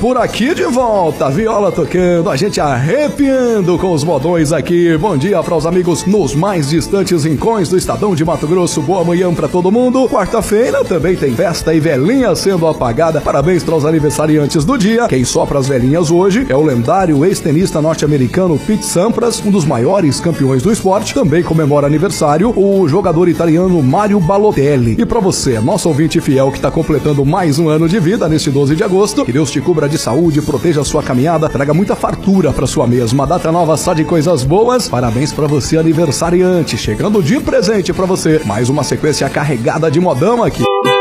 por aqui de volta, viola tocando, a gente arrepiando com os modões aqui. Bom dia para os amigos nos mais distantes rincões do estadão de Mato Grosso. Boa manhã para todo mundo. Quarta-feira também tem festa e velhinha sendo apagada. Parabéns para os aniversariantes do dia. Quem sopra as velhinhas hoje é o lendário ex-tenista norte-americano Pete Sampras, um dos maiores campeões do esporte. Também comemora aniversário o jogador italiano Mario Balotelli. E para você, nosso ouvinte fiel que está completando mais um ano de vida neste 12 de agosto, que Deus te cubra de saúde, proteja a sua caminhada, traga muita fartura para sua mesma data nova só de coisas boas. Parabéns para você, aniversariante. Chegando de presente para você, mais uma sequência carregada de modão aqui.